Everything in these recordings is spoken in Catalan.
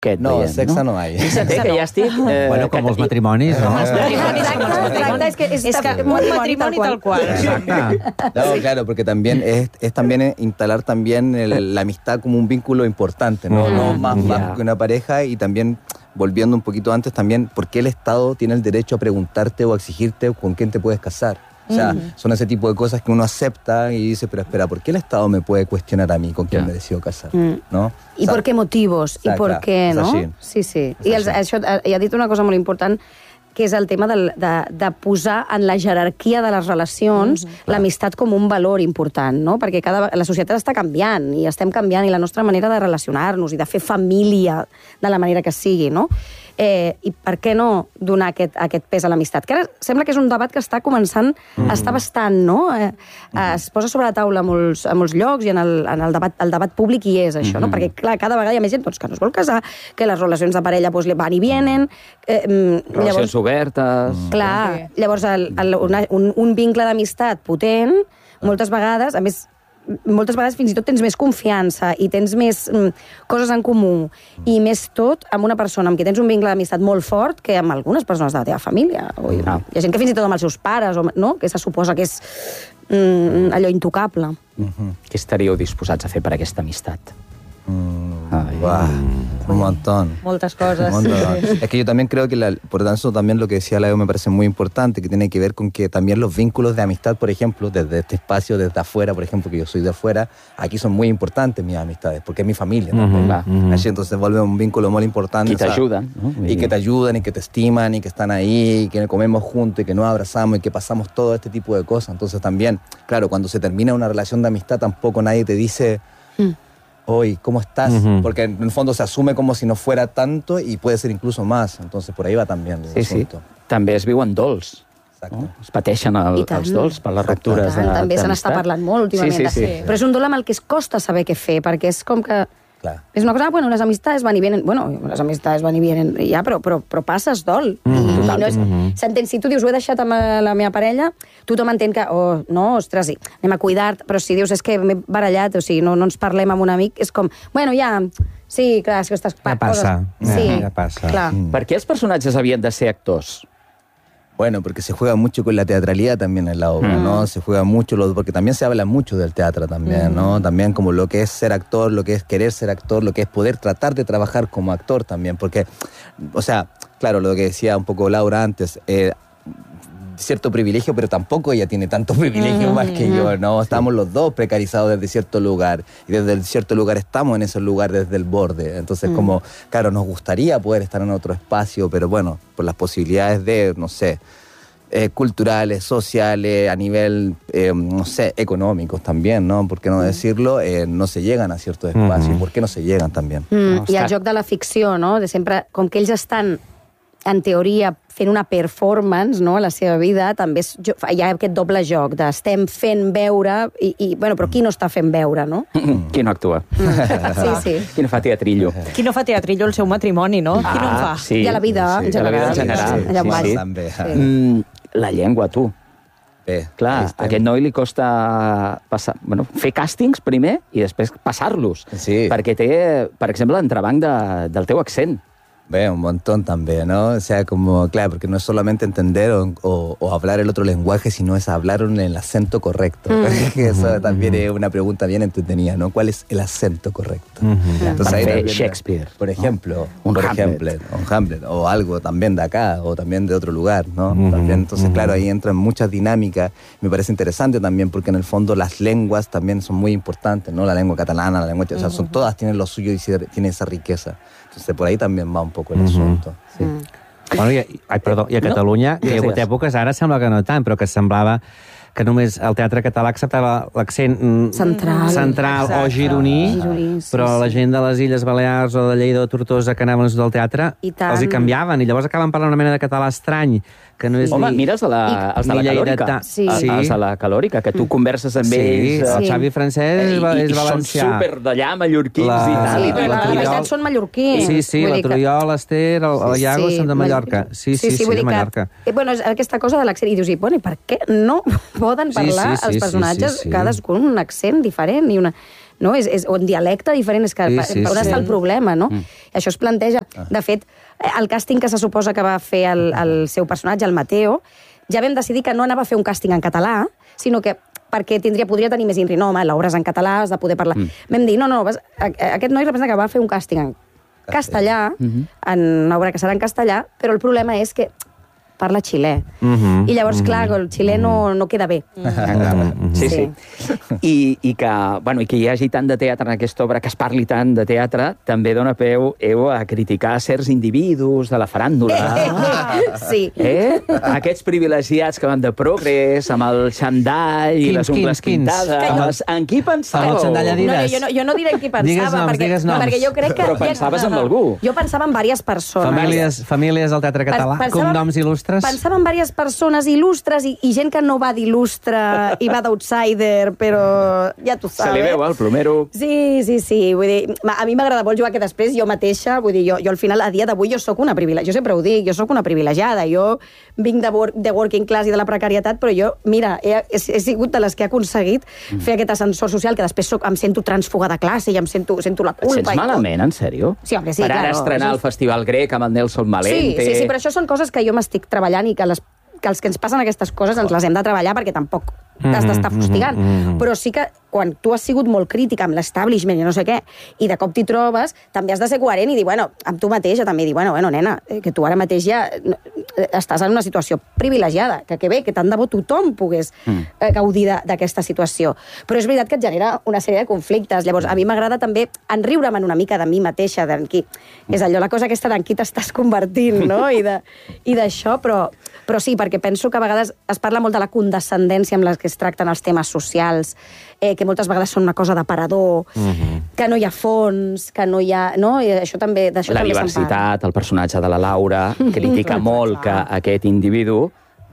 què et No, veiem, sexe no hi ha. Fixa't, que ja estic... Bueno, com els matrimonis, no? Exacte, és que un matrimoni tal qual. Exacte. No, claro, porque también es también instalar también la amistad como un vínculo importante, ¿no? No más bajo que una pareja, y también, volviendo un poquito antes, también, ¿por qué el Estado tiene el derecho a preguntarte o a exigirte con quién te puedes casar? O sea, son ese tipo de cosas que uno acepta y dice, pero espera, ¿por qué el Estado me puede cuestionar a mí con quién me decido casar? No? I per què motivos? I per què, no? Sí, sí. I això, ha dit una cosa molt important, que és el tema de posar en la jerarquia de les relacions l'amistat com un valor important, no? Perquè la societat està canviant, i estem canviant, i la nostra manera de relacionar-nos i de fer família de la manera que sigui, no? I per què no donar aquest pes a l'amistat? Que ara sembla que és un debat que està començant a estar bastant, no? Es posa sobre la taula a molts llocs, i en el debat públic hi és això, no? Perquè, clar, cada vegada hi ha més gent que no es vol casar, que les relacions de parella van i vienen... Relacions obertes... Clar, llavors un vincle d'amistat potent, moltes vegades, a més, moltes vegades fins i tot tens més confiança i tens més coses en comú, i més tot amb una persona amb qui tens un vincle d'amistat molt fort que amb algunes persones de la teva família. Hi ha gent que fins i tot amb els seus pares, no? Que se suposa que és allò intocable. Què estaríeu disposats a fer per aquesta amistat? Un montón. Moltes coses. Es que yo también creo que, por tanto, también lo que decía Leo me parece muy importante, que tiene que ver con que también los vínculos de amistad, por ejemplo, desde este espacio, desde afuera, por ejemplo, que yo soy de afuera, aquí son muy importantes mis amistades, porque es mi familia también. Así, entonces vuelve un vínculo muy importante. Y te ayudan, ¿no? Y que te ayudan, y que te estiman, y que están ahí, y que comemos juntos, y que nos abrazamos, y que pasamos todo este tipo de cosas. Entonces también, claro, cuando se termina una relación de amistad, tampoco nadie te dice... Hoy, ¿cómo estás? Porque en el fondo se asume como si no fuera tanto, y puede ser incluso más. Entonces por ahí va también el asunto. També es viuen dols. No? Es pateixen els dols per les ruptures d'amistat. També se n'està parlant molt últimament. Però és un dol amb el que es costa saber què fer, perquè és com que... És una cosa, bueno, les amistades van i vienen... Bueno, les amistades van i vienen ja, però passes dol. S'entén, si tu dius, ho he deixat amb la meva parella, tothom entén que, no, ostres, anem a cuidar-te, però si dius, és que m'he barallat, o sigui, no ens parlem amb un amic, és com, bueno, ja... Sí, clar, és que estas coses... Ja passa. Per què els personatges havien de ser actors? Bueno, porque se juega mucho con la teatralidad también en la obra, ¿no? Se juega mucho, porque también se habla mucho del teatro también, ¿no? También como lo que es ser actor, lo que es querer ser actor, lo que es poder tratar de trabajar como actor también, porque, o sea, claro, lo que decía un poco Laura antes, cierto privilegio, pero tampoco ella tiene tanto privilegio más que yo, ¿no? Estamos los dos precarizados desde cierto lugar, y desde el cierto lugar estamos en ese lugar desde el borde. Entonces, como, claro, nos gustaría poder estar en otro espacio, pero bueno, por las posibilidades de, no sé, culturales, sociales, a nivel, no sé, econòmicos también, ¿no? ¿Por qué no decirlo? No se llegan a ciertos espacios. ¿Por qué no se llegan también? I el joc de la ficció, no? De sempre, com que ells estan, en teoria, fent una performance, no?, a la seva vida, també hi ha aquest doble joc d'estem fent veure, bueno, però qui no està fent veure, no? Qui no actua? Sí. Qui no fa teatrillo? Qui no fa teatrillo el seu matrimoni, no? Qui no en fa? Sí. I a la vida, en general. La llengua, tu. Bé, clar, a aquest noi li costa fer càstings primer i després passar-los. Sí. Perquè té, per exemple, l'entrebanc del teu accent. Ve, un montón también, ¿no? O sea, como, claro, porque no es solamente entender o hablar el otro lenguaje, sino es hablar en el acento correcto. Eso también es una pregunta bien entretenida, ¿no? ¿Cuál es el acento correcto? Entonces, ahí también, Shakespeare, por ejemplo, un Hamlet, o algo también de acá, o también de otro lugar, ¿no? También, entonces, claro, ahí entran muchas dinámicas. Me parece interesante también porque en el fondo las lenguas también son muy importantes, ¿no? La lengua catalana, la lengua... O sea, todas tienen lo suyo y tienen esa riqueza. Entonces, por ahí también va un poco el asunto. Sí. Bueno, i a Catalunya, que hi ha hagut èpoques, ara sembla que no tant, però que semblava que només el teatre català acceptava l'accent central o gironí, però la gent de les Illes Balears o de Lleida o Tortosa que anaven del teatre els hi canviaven, i llavors acaben parlant una mena de català estrany, que no és Home, mira els de la Calòrica. Els de la Calòrica, que tu converses amb ells... El Xavi Francesc és valencià. I són super d'allà, mallorquins i tal. Sí, però la meitat són mallorquins. Sí, la Toriol, l'Ester, el Iago són de Mallorca. Sí, de Mallorca. Bueno, és aquesta cosa de l'accent, i dius, bueno, i per què no poden parlar els personatges cadascun un accent diferent i una... no? O en dialecte diferent, és que on està el problema, no? Això es planteja. De fet, el càsting que se suposa que va fer el seu personatge, el Mateo, ja vam decidir que no anava a fer un càsting en català, sinó que perquè podria tenir més inri. No, home, l'obra és en català, has de poder parlar. Vam dir, no, aquest noi representa que va fer un càsting en castellà, en una obra que serà en castellà, però el problema és que parla xilè. I llavors, clar, el xilè no queda bé. Sí. I que hi hagi tant de teatre en aquesta obra, que es parli tant de teatre, també dona peu a criticar certs individus de la faràndula. Sí. Aquests privilegiats que van de progrés, amb el xandall i les ungles pintades. En qui pensàveu? Amb el xandall Adidas. No, jo no diré en qui pensava, perquè jo crec que... Però pensaves en algú. Jo pensava en diverses persones. Famílies del teatre català, cognoms il·lustres. Pensava en diverses persones il·lustres i gent que no va d'il·lustre i va d'outsider, però ja tu saps. Se li veu, el plomero. Sí. Vull dir, a mi m'agrada molt jugar que després jo mateixa, vull dir, jo al final, a dia d'avui, jo sóc una privilegiada. Jo sempre ho dic, jo sóc una privilegiada. Jo vinc de working class i de la precarietat, però jo, mira, he sigut de les que he aconseguit fer aquest ascensor social, que després em sento trànsfuga de classe i em sento la culpa. Et sents malament, en sèrio? Sí, home, sí, per ara estrenar el Festival Grec amb el Nelson Malente. Sí, però això són coses que jo m'estic treballant i que els que ens passen aquestes coses ens les hem de treballar perquè tampoc has d'estar fustigant. Però sí que quan tu has sigut molt crítica amb l'establishment i no sé què, i de cop t'hi trobes, també has de ser coherent i dir, amb tu mateixa també dir, nena, que tu ara mateix ja estàs en una situació privilegiada, que bé, que tant de bo tothom pogués gaudir d'aquesta situació. Però és veritat que et genera una sèrie de conflictes. Llavors, a mi m'agrada també enriure'm una mica de mi mateixa, és allò, la cosa aquesta d'en qui t'estàs convertint, no? I d'això, però sí, perquè penso que a vegades es parla molt de la condescendència amb la que es tracten els temes socials, que moltes vegades són una cosa d'aparador, que no hi ha fons, que no hi ha... No? I això també, d'això la també diversitat, el personatge de la Laura, critica molt que aquest individu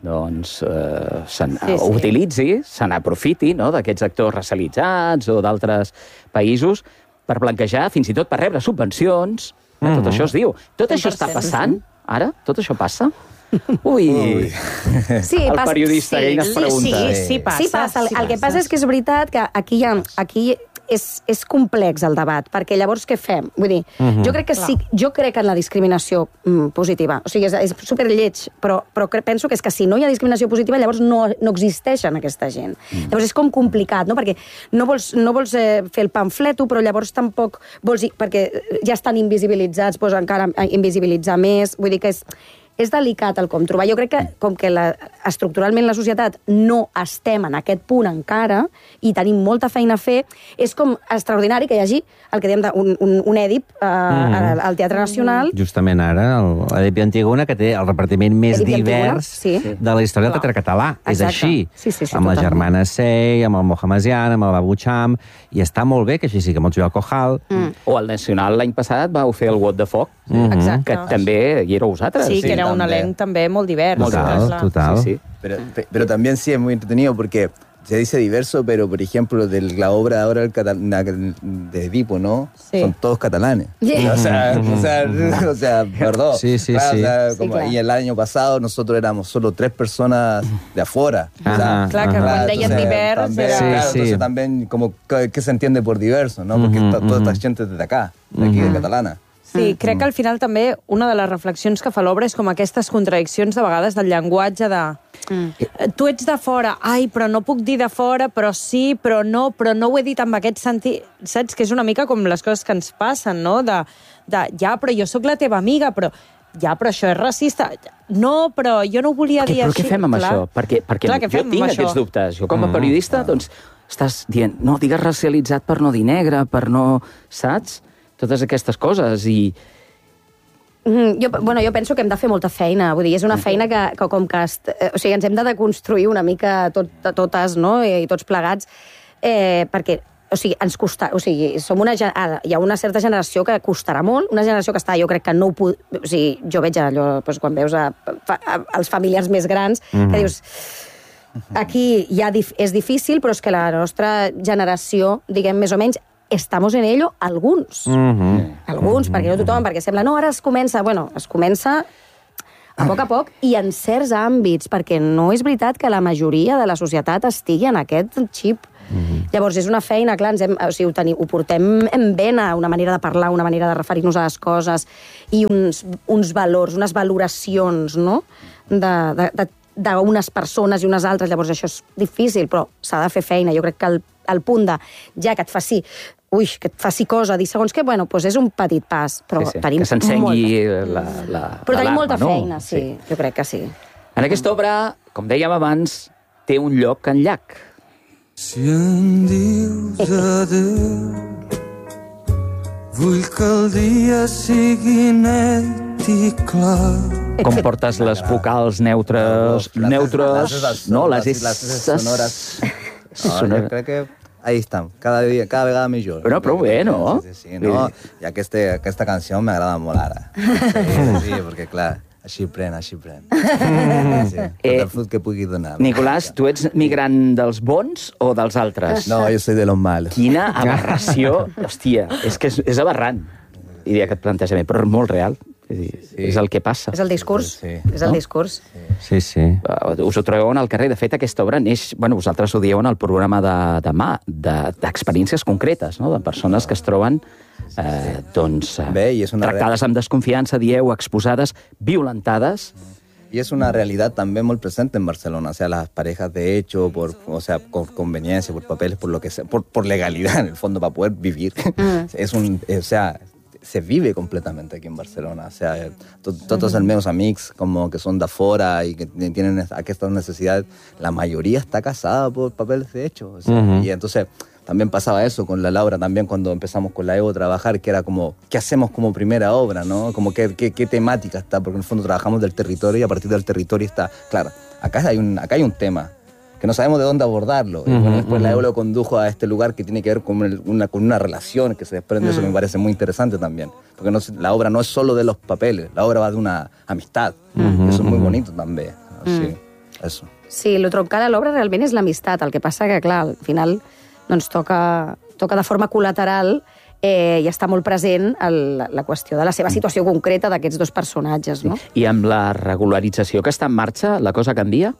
utilitzi, se n'aprofiti d'aquests actors racialitzats o d'altres països per blanquejar, fins i tot per rebre subvencions. Tot això es diu. Tot això està passant ara? Tot això passa? Ui. Sí, el periodista ell es pregunta. Sí, passa. El que passa és que és veritat que aquí és complex el debat, perquè llavors què fem? Vull dir, jo crec que sí, jo crec en la discriminació positiva. O sigui, és superlleig, però penso que és que si no hi ha discriminació positiva, llavors no existeixen aquesta gent. Llavors és com complicat, no? Perquè no vols fer el pamfleto, però llavors tampoc vols... Perquè ja estan invisibilitzats, doncs encara invisibilitzar més. Vull dir que és delicat el com trobar. Jo crec que, com que estructuralment la societat no estem en aquest punt encara i tenim molta feina a fer, és com extraordinari que hi hagi el que diem un Èdip al Teatre Nacional. Justament ara, l'Èdip i Antígona, que té el repartiment més divers de la història del teatre català. És així. Amb la germana Sey, amb el Mohamesian, amb el Babu Cham, i està molt bé que així sigui, amb el Joao Cojal. O al Nacional l'any passat vau fer el What the Foc, que també hi éreu vosaltres. Sí, que era un elenc també molt divers. Total. Sí. Pero también sí es muy entretenido porque se dice diverso, pero por ejemplo de la obra ahora de Edipo, ¿no? Sí. Son todos catalanes. O sea, perdón. Sí. Y el año pasado nosotros éramos solo 3 personas de afuera. Clar, que quan deien divers era... Entonces también como ¿qué se entiende por diverso, no? Porque toda esta gente es de acá, de aquí, de catalana. Sí, crec que al final també una de les reflexions que fa l'obra és com aquestes contradiccions de vegades del llenguatge de... Tu ets de fora, però no puc dir de fora, però sí, però no ho he dit amb aquest sentit. Saps? Que és una mica com les coses que ens passen, no? Però jo sóc la teva amiga, però això és racista. No, però jo no ho volia dir així. Però què fem amb això? Perquè jo tinc aquests dubtes. Jo com a periodista, doncs, estàs dient, no digues racialitzat per no dir negre, per no... Saps? Totes aquestes coses i... Jo penso que hem de fer molta feina, vull dir, és una feina que com que... O sigui, ens hem de deconstruir una mica totes, no?, i tots plegats, perquè, o sigui, ens costa... O sigui, hi ha una certa generació que costarà molt, una generació que està, jo crec que no ho... O sigui, jo veig allò, quan veus els familiars més grans, que dius... Aquí ja és difícil, però és que la nostra generació, diguem, més o menys, estamos en ello alguns. Alguns, perquè no tothom, perquè sembla, no, ara es comença a poc i en certs àmbits, perquè no és veritat que la majoria de la societat estigui en aquest xip Llavors, és una feina, clar, ho portem en vena, una manera de parlar, una manera de referir-nos a les coses, i uns valors, unes valoracions, no?, d'unes persones i unes altres. Llavors, això és difícil, però s'ha de fer feina. Jo crec que el punt de, ja que et faci cosa, dir segons què, bueno, doncs és un petit pas, però tenim que s'ensengui però tenim molta feina, sí, jo crec que sí. En aquesta obra, com dèiem abans, té un lloc en llac. Si em dius adéu, vull que el dia sigui net i clar. Com portes les vocals neutres, no, les sonoras. Yo creo que ahí están, cada vegada mejor. Però prou bé, no? Sí, no? Y aquesta canción me agrada molt ara. Sí, perquè clar, així pren. Tot el fruit que pugui donar. Nicolàs, tu ets migrant dels bons o dels altres? No, jo soy de los malos. Quina aberració. Hòstia, és que és aberrant, diria aquest plantejament, però és molt real. És el que passa. És el discurs. És el discurs. Sí. Us ho trobeu al carrer. De fet, aquesta obra neix... Bueno, vosaltres ho dieu en el programa de demà, d'experiències concretes, no?, de persones que es troben tractades amb desconfiança, dieu, exposades, violentades. Y es una realidad también muy presente en Barcelona, o sea, las parejas de hecho, por conveniencia, por papeles, por lo que sea, por legalidad en el fondo, para poder vivir. Se vive completamente aquí en Barcelona. O sea, tots els meus amics como que son de afuera y que tienen estas necesidades, la mayoría está casada por papeles de hecho. O sea, y entonces también pasaba eso con la Laura, también cuando empezamos con la Evo a trabajar, que era como, ¿qué hacemos como primera obra, no? Como qué temática está, porque en el fondo trabajamos del territorio y a partir del territorio está, claro, acá hay un tema que no sabemos de dónde abordarlo. Y bueno, después la Evo lo condujo a este lugar que tiene que ver con una relación que se desprende. Eso me parece muy interesante también. Porque la obra no es solo de los papeles, la obra va de una amistad. Eso es muy bonito també. Sí, eso. Sí, el troncal a l'obra realment és l'amistat. El que passa que, clar, al final doncs toca de forma col·lateral i està molt present la qüestió de la seva situació concreta d'aquests dos personatges, no? I amb la regularització que està en marxa, la cosa canvia?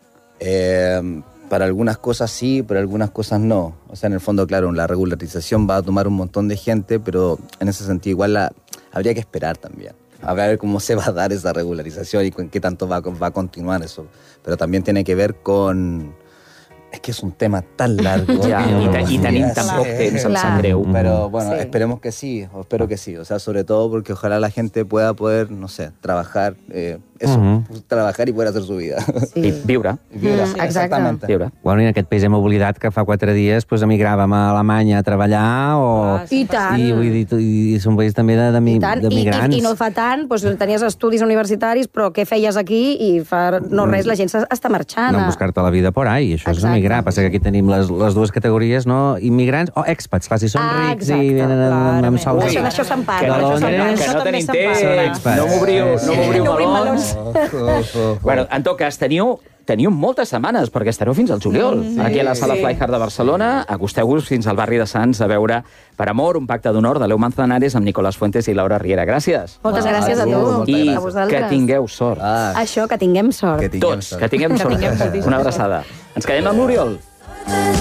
Para algunas cosas sí, pero algunas cosas no. O sea, en el fondo, claro, la regularización va a tomar un montón de gente, pero en ese sentido igual habría que esperar también. A ver cómo se va a dar esa regularización y con qué tanto va a continuar eso. Pero también tiene que ver con... Es que es un tema tan largo. I tenim tan poc temps, em sap greu. Pero bueno, esperemos que sí, espero que sí. O sea, sobre todo porque ojalá la gente pueda poder, no sé, trabajar, trabajar y poder hacer su vida. I viure. Exactament. Viure. Bueno, i en aquest país hem oblidat que fa 4 dies emigràvem a Alemanya a treballar o... I tant. I vull dir, és un país també de migrants. I no fa tant, doncs tenies estudis universitaris, però què feies aquí? I fa no res, la gent està marxant. No, buscar-te la vida por ahí, això és emigrar. Passa que aquí tenim les dues categories, no? Immigrants o expats. Clar, si són rics i venen amb sou... D'això se'n parla. Que no tenim temps. No m'obriu melons. Bueno, en tot cas, teniu moltes setmanes, perquè estareu fins al juliol. Aquí a la Sala Flyhard de Barcelona. Acosteu-vos fins al barri de Sants a veure Per amor, un pacte d'honor de Leo Manzanares amb Nicolás Fuentes i Laura Riera. Gràcies. Moltes gràcies a tu. I a vosaltres. que tingueu sort. Això, que tinguem sort. Tots, que tinguem sort. Una abraçada. Ens quedem amb l'Oriol.